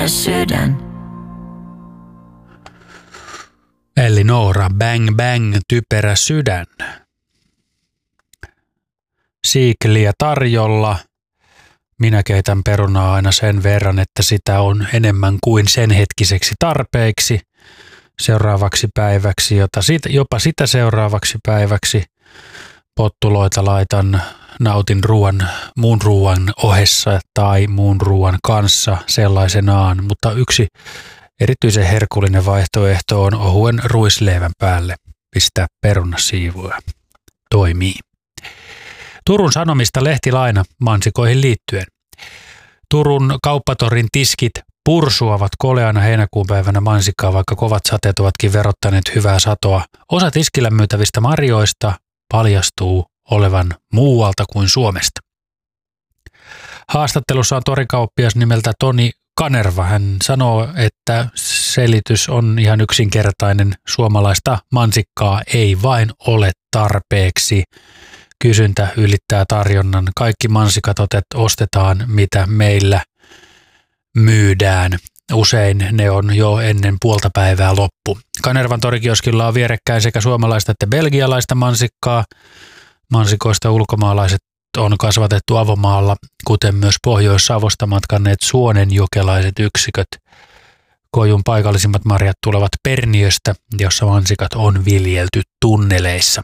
typerä sydän. Elinora, Bang Bang, typerä sydän. Siikliä tarjolla. Minä keitän perunaa aina sen verran, että sitä on enemmän kuin sen hetkiseksi tarpeeksi seuraavaksi päiväksi, jopa sitä seuraavaksi päiväksi. Pottuloita nautin muun ruoan ohessa tai muun ruoan kanssa sellaisenaan, mutta yksi erityisen herkullinen vaihtoehto on ohuen ruisleivän päälle pistää perunasiivuja. Toimii. Turun Sanomista lehtilaina mansikoihin liittyen. Turun kauppatorin tiskit pursuavat koleana heinäkuun päivänä mansikkaa, vaikka kovat sateet ovatkin verottaneet hyvää satoa. Osa tiskillä myytävistä marjoista paljastuu olevan muualta kuin Suomesta. Haastattelussa on torikauppias nimeltä Toni Kanerva. Hän sanoo, että selitys on ihan yksinkertainen. Suomalaista mansikkaa ei vain ole tarpeeksi. Kysyntä ylittää tarjonnan. Kaikki mansikat ostetaan, mitä meillä myydään. Usein ne on jo ennen puolta päivää loppu. Kanervan torikioskilla on vierekkäin sekä suomalaista että belgialaista mansikkaa. Mansikoista ulkomaalaiset on kasvatettu avomaalla, kuten myös Pohjois-Savosta matkanneet suonenjokelaiset yksiköt. Kojun paikallisimmat marjat tulevat Perniöstä, jossa mansikat on viljelty tunneleissa.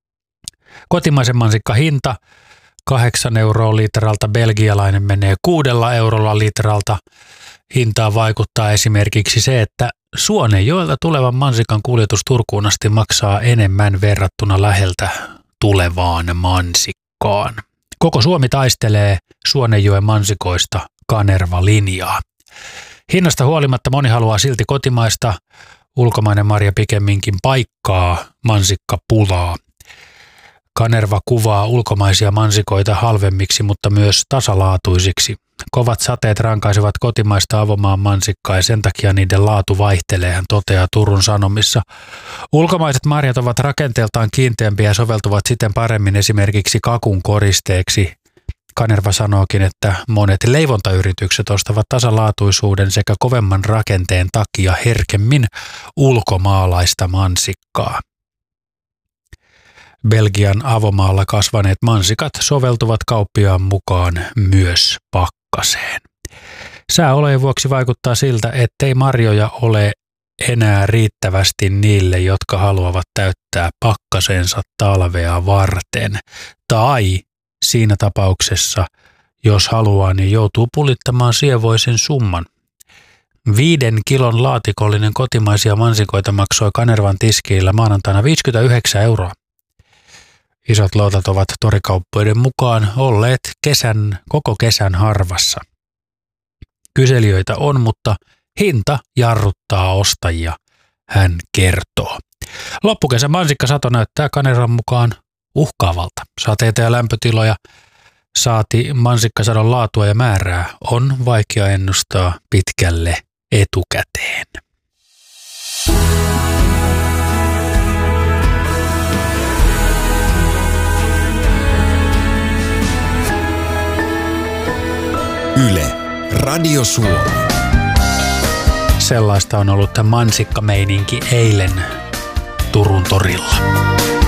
Kotimaisen mansikka hinta 8 € litralta, belgialainen menee 6 € litralta. Hintaan vaikuttaa esimerkiksi se, että Suonenjoelta tulevan mansikan kuljetus Turkuun asti maksaa enemmän verrattuna läheltä tulevaan mansikkaan. Koko Suomi taistelee Suonenjoen mansikoista Kanerva-linjaa. Hinnasta huolimatta moni haluaa silti kotimaista. Ulkomainen marja pikemminkin paikkaa mansikkapulaa. Kanerva kuvaa ulkomaisia mansikoita halvemmiksi, mutta myös tasalaatuisiksi. Kovat sateet rankaisevat kotimaista avomaan mansikkaa ja sen takia niiden laatu vaihtelee, hän toteaa Turun Sanomissa. Ulkomaiset marjat ovat rakenteeltaan kiinteämpiä ja soveltuvat siten paremmin esimerkiksi kakun koristeeksi. Kanerva sanookin, että monet leivontayritykset ostavat tasalaatuisuuden sekä kovemman rakenteen takia herkemmin ulkomaalaista mansikkaa. Belgian avomaalla kasvaneet mansikat soveltuvat kauppiaan mukaan myös pakkaseen. Sääolojen vuoksi vaikuttaa siltä, ettei marjoja ole enää riittävästi niille, jotka haluavat täyttää pakkasensa talvea varten. Tai siinä tapauksessa, jos haluaa, niin joutuu pulittamaan sievoisen summan. 5 kilon laatikollinen kotimaisia mansikoita maksoi Kanervan tiskiillä maanantaina 59 €. Isot loutat ovat torikauppoiden mukaan olleet koko kesän harvassa. Kyselijöitä on, mutta hinta jarruttaa ostajia, hän kertoo. Loppukesän mansikkasato näyttää Kanervan mukaan uhkaavalta. Sateita ja lämpötiloja saati mansikkasadon laatua ja määrää on vaikea ennustaa pitkälle etukäteen. Yle, Radio Suomi. Sellaista on ollut tämä mansikkameininki eilen Turun torilla.